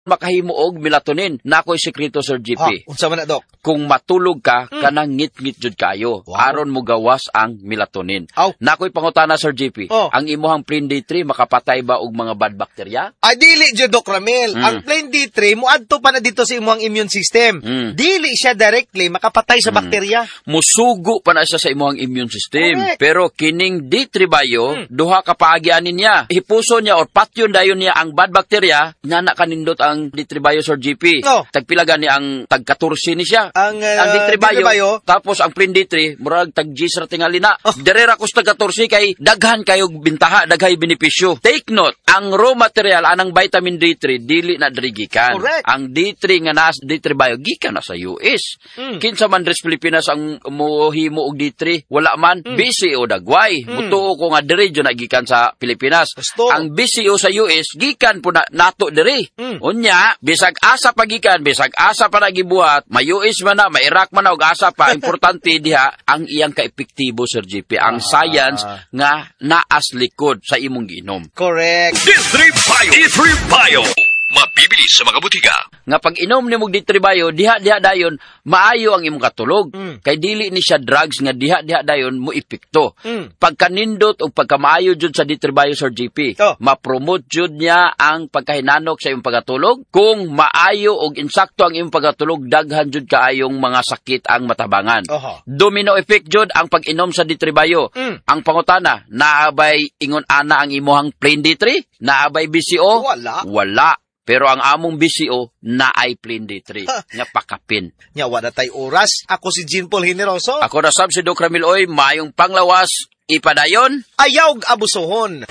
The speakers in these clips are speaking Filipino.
makahimo og melatonin. Nakoy sekreto, Sir GP. Unsa man na, Dok? Kung matulog ka, kanang ngit-ngit jud kayo. Aron mo gawas ang melatonin. Nakoy pangutana, Sir GP. Ang imuhang plain D3 makapatay ba og mga bad bacteria? Dili jud, Doc Ramil. Ang plain D3 moadto pa na dito sa imuhang immune system. Dili siya directly makapatay sa bakterya. Musugo pa na siya sa imuhang immune system. Correct. Pero kining D3 Bio, duha ka paagianin niya. Hipuso niya or patyon dayon niya ang bad bacteria, nga na kanindot ang D3 Bio, Sir GP. Tagpilagan niya ang tag-14 ni siya. Ang D3 Bio, tapos ang plain D3, murag tag-G's ra tingali na. Derera kus tag-14 kay daghan kayo bintaha, daghay benepisyo. Take note, ang raw material anang vitamin D3 dili na dirigikan. Correct. Ang D3 nga nas D3 Bio gikan na sa US. Kinsa man res Pilipinas ang mohimo og D3, wala man BCO dagway. Mutuo ko nga diri jud nagikan sa Pilipinas. Ang BCO sa US gikan po na nato diri. Unya, bisag asa pagikan, bisag asa pa nagibuhat, may US man na, may Iraq man na, og asa pa, importante diha, ang iyang kaepektibo, Sir GP, ang science nga naas likod sa imong giinom. Correct. D3 Bio. D3 Bio. Mabibili sa mga butika. Nga pag inom ni mong D3 Bio, diha dayon, maayo ang imong katulog. Kay dili ni siya drugs nga diha dayon mo epekto. Pagkanindot o pagkamaayo jud sa D3 Bio, Sir GP, ma-promote jud niya ang pagkahinanok sa imong pagkatulog. Kung maayo og insakto ang imong pagkatulog, daghan jud kaayong mga sakit ang matabangan. Domino effect jud ang pag-inom sa D3 Bio. Ang pangutana, naabay ingon ana ang imuhang plain D3? Naabay BCO? Wala. Pero ang among BCO na ay plain D3 nga pakapin. Nya wala tay oras. Ako si Jean Paul Generoso. Ako na sab si Doc Ramil Oy, mayong panglawas, ipadayon, ayaw abusohon.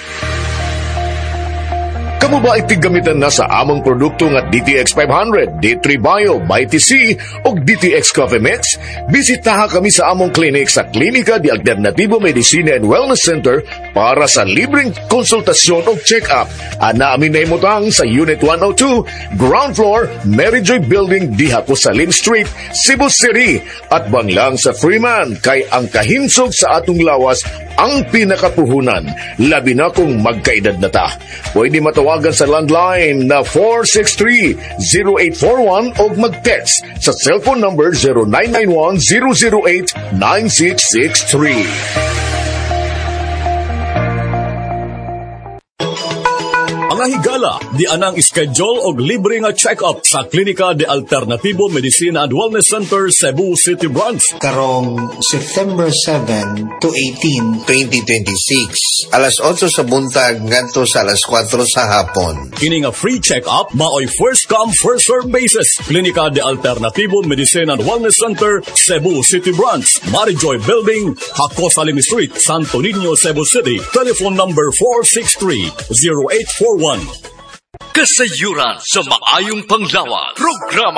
Kamu ba itigamitan na sa among produkto nga DTX 500, D3 Bio, ByTC o DTX Coffee Mix? Bisitaha kami sa among clinic sa Klinika de Alternativo Medicina and Wellness Center para sa libreng konsultasyon o check-up. Ana amin na imutang sa Unit 102, Ground Floor, Mary Joy Building, Dihaco Salim Street, Cebu City. At banglang sa Freeman, kay ang kahinsog sa atong lawas ang pinakapuhunan. Labi na kung magkaedad na ta. Pwede matawagan sa landline na 463-0841 o mag-text sa cellphone number 0991-008-9663. Mga higala, di anang schedule og libre nga check-up sa Klinika de Alternativo Medicina and Wellness Center, Cebu City Branch. Karong September 7 to 18, 2026. Alas 8 sa buntag ngadto sa alas 4 sa hapon. Kini nga free check-up maoy first come first serve basis. Klinika de Alternativo Medicina and Wellness Center, Cebu City Branch, Marijoy Building, Jaco Salim Street, Santo Niño, Cebu City. Telephone number 463-0841. Kasayuran sa maayong panglawas. Programa